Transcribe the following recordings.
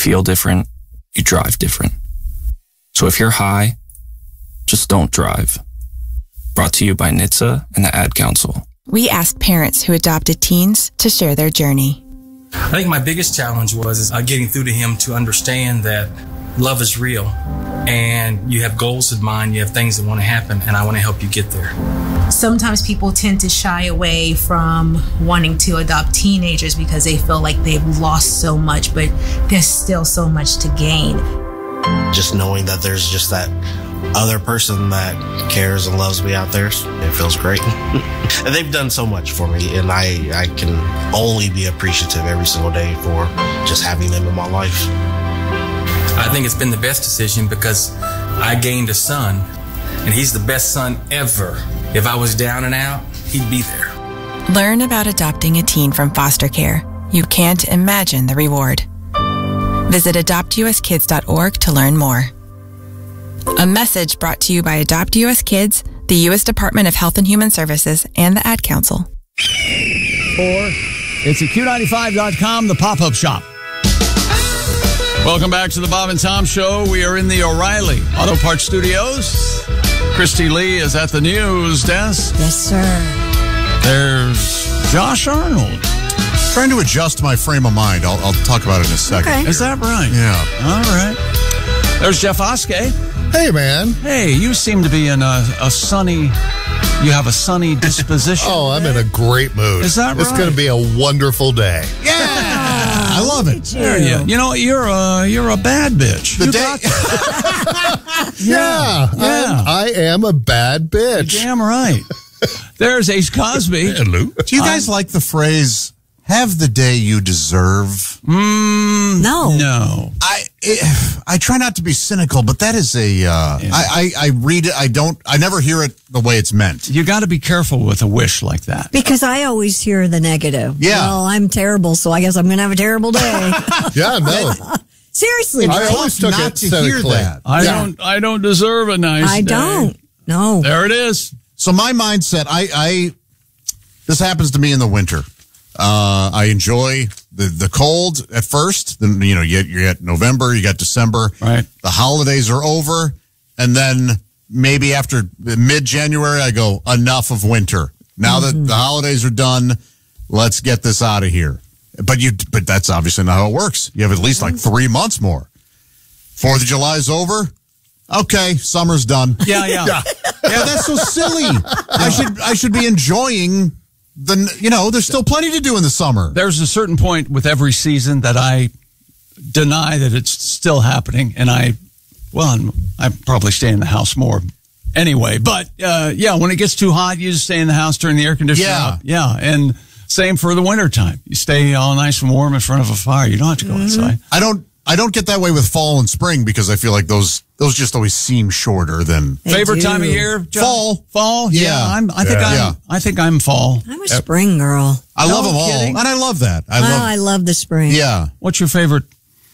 feel different, you drive different. So if you're high, just don't drive. Brought to you by NHTSA and the Ad Council. We asked parents who adopted teens to share their journey. I think my biggest challenge was getting through to him to understand that love is real and you have goals in mind, you have things that want to happen, and I want to help you get there. Sometimes people tend to shy away from wanting to adopt teenagers because they feel like they've lost so much, but there's still so much to gain. Just knowing that there's just that other person that cares and loves me out there, it feels great. And they've done so much for me, and I can only be appreciative every single day for just having them in my life. I think it's been the best decision because I gained a son, and he's the best son ever. If I was down and out, he'd be there. Learn about adopting a teen from foster care. You can't imagine the reward. Visit adoptuskids.org to learn more. A message brought to you by Adopt US Kids, the U.S. Department of Health and Human Services, and the Ad Council. It's at Q95.com, the pop-up shop. Welcome back to the Bob and Tom Show. We are in the O'Reilly Auto Parts Studios. Christy Lee is at the news desk. Yes, sir. There's Josh Arnold. Trying to adjust my frame of mind. I'll talk about it in a second. Okay. Is that right? Yeah. All right. There's Jeff Oskey. Hey, man. Hey, you seem to be in a sunny... You have a sunny disposition. Oh, I'm in a great mood. Is that right? It's going to be a wonderful day. Yeah. I love it. There you know, you're a bad bitch. Yeah. I am a bad bitch. You're damn right. There's Ace Cosby. Hello. Do you guys like the phrase, have the day you deserve? No. I try not to be cynical, but that is I read it. I never hear it the way it's meant. You got to be careful with a wish like that. Because I always hear the negative. Yeah. Well, I'm terrible, so I guess I'm going to have a terrible day. Yeah, no. Seriously. I always took not it to hear cynically. that. I don't deserve a nice day. I don't. No. There it is. So my mindset, this happens to me in the winter. I enjoy the cold at first. Then you get November, you got December. Right. The holidays are over, and then maybe after mid-January, I go, enough of winter. Now that the holidays are done, let's get this out of here. But that's obviously not how it works. You have at least like 3 months more. 4th of July is over. Okay, summer's done. Yeah. That's so silly. I should be enjoying. There's still plenty to do in the summer. There's a certain point with every season that I deny that it's still happening, and I probably stay in the house more anyway. But when it gets too hot, you just stay in the house, turn the air conditioner up. Yeah, and same for the wintertime. You stay all nice and warm in front of a fire. You don't have to go outside. I don't get that way with fall and spring because I feel like those just always seem shorter than favorite time of year. John? Fall. Yeah. I think I'm fall. I'm a spring girl. I love them all, kidding. and I love that. I love the spring. Yeah. What's your favorite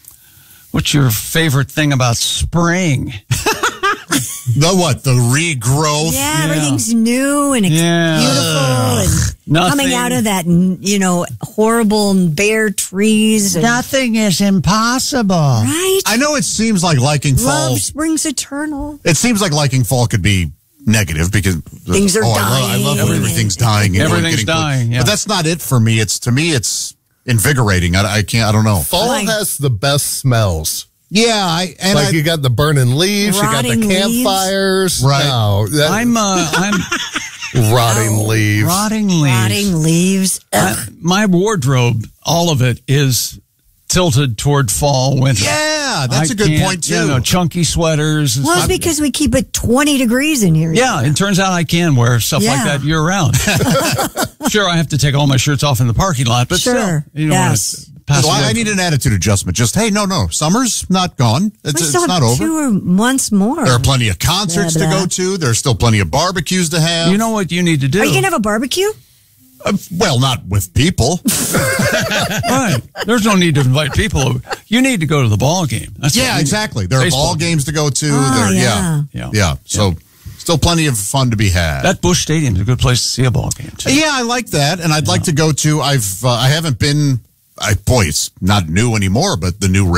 thing about spring? The regrowth? Yeah, everything's new and beautiful and coming out of that, horrible bare trees. Nothing is impossible. Right? I know it seems like liking fall. Love springs eternal. It seems like liking fall could be negative because things are dying. I love when everything's dying. And everything's dying. Yeah. But that's not it for me. To me, it's invigorating. I don't know. Fall has the best smells. Yeah, you got the burning leaves, you got the campfires. Right. No, I'm rotting leaves. Rotting leaves. My wardrobe, all of it is tilted toward fall, winter. Yeah, that's a good point too. Chunky sweaters. Well, it's because we keep it 20 degrees in here. Yeah, it turns out I can wear stuff like that year round. Sure, I have to take all my shirts off in the parking lot, but still, yes. I need an attitude adjustment. Just, hey, no, summer's not gone. It's not over. 2 months more. There are plenty of concerts to go to. There's still plenty of barbecues to have. You know what you need to do? Are you going to have a barbecue? Well, not with people. Right. There's no need to invite people over. You need to go to the ball game. Exactly. There are ball games to go to. Yeah. So still plenty of fun to be had. That Busch Stadium is a good place to see a ball game, too. Yeah, I like that. And I'd like to go to, I haven't been, it's not new anymore, but the new